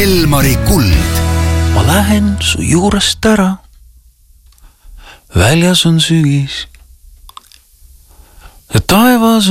Elmari kuld. Ma lähen su juurest ära. Väljas on sügis ja taevas